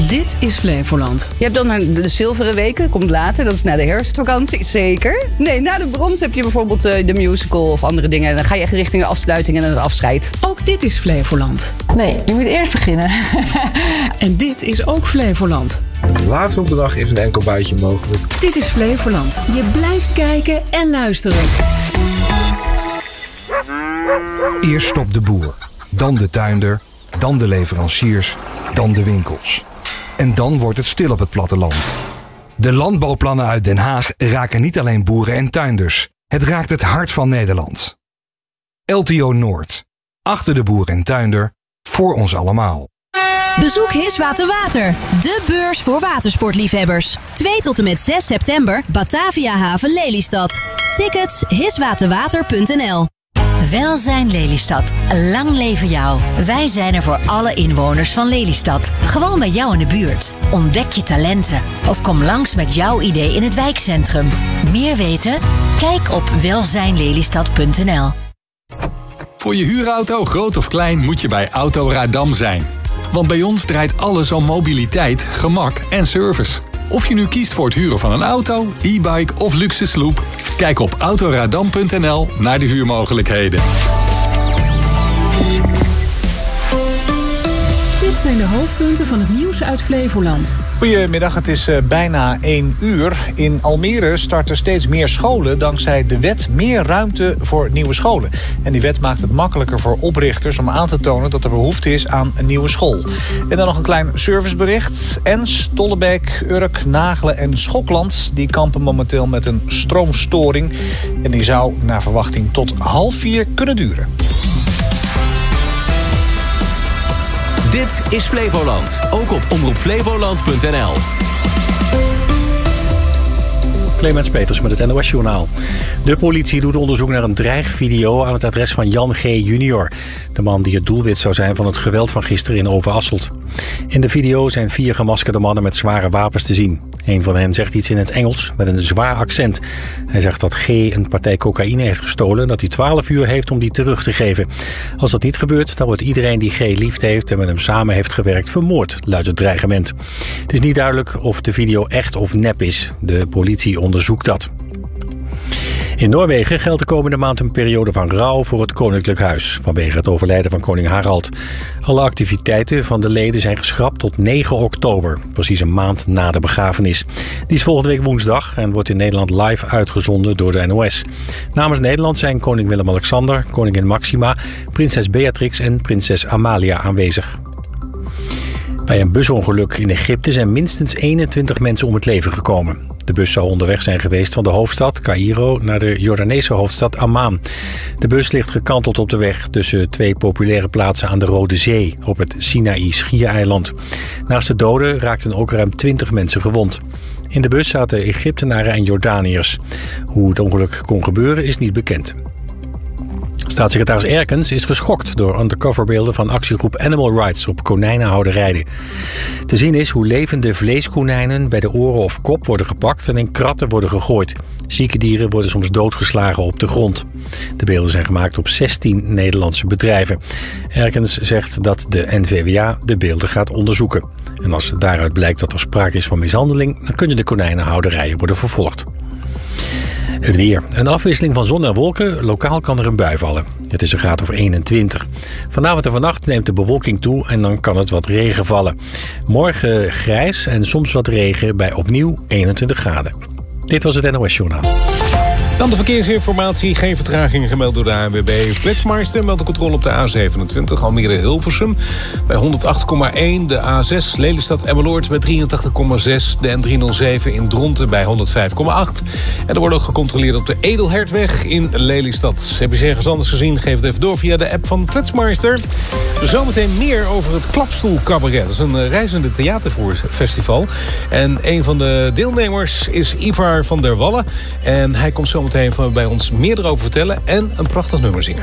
Dit is Flevoland. Je hebt dan de zilveren weken, komt later. Dat is na de herfstvakantie, zeker. Nee, na de brons heb je bijvoorbeeld de musical of andere dingen. Dan ga je echt richting de afsluiting en het afscheid. Ook dit is Flevoland. Nee, je moet eerst beginnen. En dit is ook Flevoland. Later op de dag is een enkel buitje mogelijk. Dit is Flevoland. Je blijft kijken en luisteren. Eerst stopt de boer, dan de tuinder, dan de leveranciers, dan de winkels. En dan wordt het stil op het platteland. De landbouwplannen uit Den Haag raken niet alleen boeren en tuinders. Het raakt het hart van Nederland. LTO Noord. Achter de boer en tuinder. Voor ons allemaal. Bezoek Hiswater Water, de beurs voor watersportliefhebbers. 2 tot en met 6 september, Batavia Haven Lelystad. Tickets hiswaterwater.nl. Welzijn Lelystad. Lang leven jou. Wij zijn er voor alle inwoners van Lelystad. Gewoon bij jou in de buurt. Ontdek je talenten. Of kom langs met jouw idee in het wijkcentrum. Meer weten? Kijk op welzijnlelystad.nl. Voor je huurauto, groot of klein, moet je bij Autoradam zijn. Want bij ons draait alles om mobiliteit, gemak en service. Of je nu kiest voor het huren van een auto, e-bike of luxe sloep, kijk op autoradam.nl naar de huurmogelijkheden. Dit zijn de hoofdpunten van het nieuws uit Flevoland. Goedemiddag, het is bijna 1 uur. In Almere starten steeds meer scholen dankzij de wet meer ruimte voor nieuwe scholen. En die wet maakt het makkelijker voor oprichters om aan te tonen dat er behoefte is aan een nieuwe school. En dan nog een klein servicebericht. Ens, Tollebeek, Urk, Nagelen en Schokland die kampen momenteel met een stroomstoring. En die zou naar verwachting tot 3:30 kunnen duren. Dit is Flevoland, ook op omroepflevoland.nl. Clemens Peters met het NOS-journaal. De politie doet onderzoek naar een dreigvideo aan het adres van Jan G. junior. De man die het doelwit zou zijn van het geweld van gisteren in Overasselt. In de video zijn 4 gemaskerde mannen met zware wapens te zien. Een van hen zegt iets in het Engels met een zwaar accent. Hij zegt dat G. een partij cocaïne heeft gestolen en dat hij 12 uur heeft om die terug te geven. Als dat niet gebeurt, dan wordt iedereen die G. lief heeft en met hem samen heeft gewerkt vermoord, luidt het dreigement. Het is niet duidelijk of de video echt of nep is. De politie onderzoekt dat. In Noorwegen geldt de komende maand een periode van rouw voor het Koninklijk Huis, vanwege het overlijden van koning Harald. Alle activiteiten van de leden zijn geschrapt tot 9 oktober, precies een maand na de begrafenis. Die is volgende week woensdag en wordt in Nederland live uitgezonden door de NOS. Namens Nederland zijn koning Willem-Alexander, koningin Maxima, prinses Beatrix en prinses Amalia aanwezig. Bij een busongeluk in Egypte zijn minstens 21 mensen om het leven gekomen. De bus zou onderweg zijn geweest van de hoofdstad Caïro naar de Jordaanese hoofdstad Amman. De bus ligt gekanteld op de weg tussen 2 populaire plaatsen aan de Rode Zee op het Sinaï-schiereiland. Naast de doden raakten ook ruim 20 mensen gewond. In de bus zaten Egyptenaren en Jordaniërs. Hoe het ongeluk kon gebeuren is niet bekend. Staatssecretaris Erkens is geschokt door undercoverbeelden van actiegroep Animal Rights op konijnenhouderijen. Te zien is hoe levende vleeskonijnen bij de oren of kop worden gepakt en in kratten worden gegooid. Zieke dieren worden soms doodgeslagen op de grond. De beelden zijn gemaakt op 16 Nederlandse bedrijven. Erkens zegt dat de NVWA de beelden gaat onderzoeken. En als daaruit blijkt dat er sprake is van mishandeling, dan kunnen de konijnenhouderijen worden vervolgd. Het weer. Een afwisseling van zon en wolken. Lokaal kan er een bui vallen. Het is een graad of 21. Vanavond en vannacht neemt de bewolking toe en dan kan het wat regen vallen. Morgen grijs en soms wat regen bij opnieuw 21 graden. Dit was het NOS Journaal. Dan de verkeersinformatie. Geen vertragingen gemeld door de ANWB. Flitsmeister meldt de controle op de A27 Almere-Hilversum bij 108,1. De A6 Lelystad-Emmeloord bij 83,6. De N307 in Dronten bij 105,8. En er wordt ook gecontroleerd op de Edelhertweg in Lelystad. Heb je ergens anders gezien? Geef het even door via de app van Flitsmeister. Zometeen meer over het Klapstoel Cabaret. Dat is een reizende theaterfestival. En een van de deelnemers is Ivar van der Wallen. En hij komt zo meteen bij ons meer erover vertellen en een prachtig nummer zingen.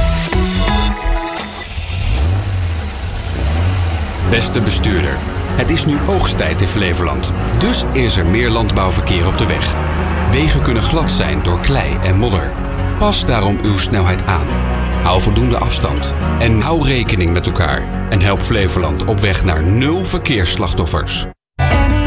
Beste bestuurder, het is nu oogsttijd in Flevoland. Dus is er meer landbouwverkeer op de weg. Wegen kunnen glad zijn door klei en modder. Pas daarom uw snelheid aan. Hou voldoende afstand. En hou rekening met elkaar. En help Flevoland op weg naar 0 verkeersslachtoffers.